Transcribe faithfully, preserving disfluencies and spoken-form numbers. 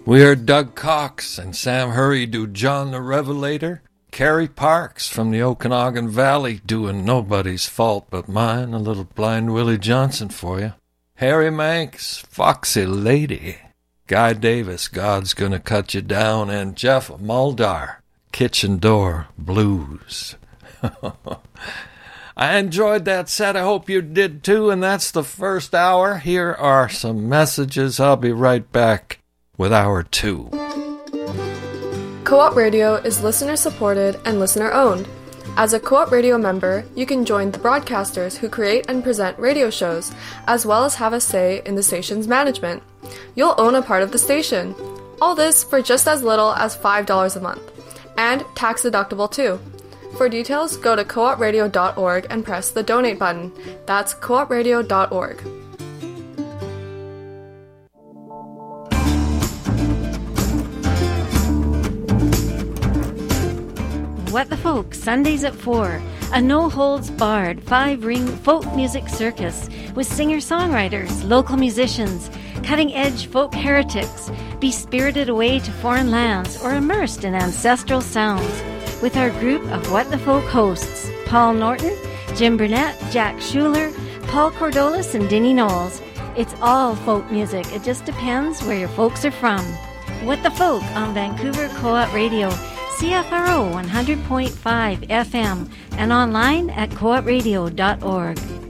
We heard Doug Cox and Sam Hurry do John the Revelator. Carrie Parks from the Okanagan Valley doing Nobody's Fault But Mine, a little Blind Willie Johnson for you. Harry Manx, Foxy Lady. Guy Davis, God's Gonna Cut You Down. And Jeff Muldar, Kitchen Door Blues. I enjoyed that set. I hope you did too. And that's the first hour. Here are some messages. I'll be right back with hour two. Co-op Radio is listener-supported and listener-owned. As a Co-op Radio member, you can join the broadcasters who create and present radio shows, as well as have a say in the station's management. You'll own a part of the station. All this for just as little as five dollars a month. And tax-deductible too. For details, go to co op radio dot org and press the donate button. That's co op radio dot org. What the Folk, Sundays at four. A no-holds-barred five-ring folk music circus with singer-songwriters, local musicians, cutting-edge folk heretics. Be spirited away to foreign lands or immersed in ancestral sounds with our group of What the Folk hosts, Paul Norton, Jim Burnett, Jack Schuler, Paul Cordolis, and Dinny Knowles. It's all folk music. It just depends where your folks are from. What the Folk on Vancouver Co-op Radio, C F R O one hundred point five F M, and online at co op radio dot org.